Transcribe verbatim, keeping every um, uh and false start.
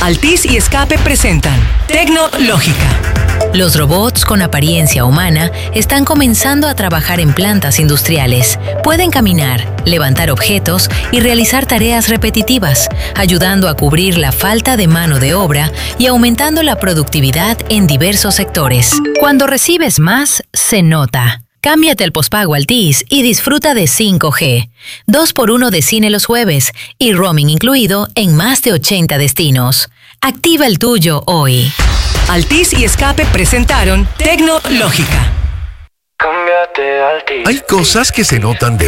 Altis y Escape presentan Tecnológica. Los robots con apariencia humana están comenzando a trabajar en plantas industriales. Pueden caminar, levantar objetos y realizar tareas repetitivas, ayudando a cubrir la falta de mano de obra y aumentando la productividad en diversos sectores. Cuando recibes más, se nota. Cámbiate al pospago Altis y disfruta de cinco G, dos por uno de cine los jueves y roaming incluido en más de ochenta destinos. Activa el tuyo hoy. Altis y Escape presentaron Tecnológica. Cámbiate Altis. Hay cosas que se notan de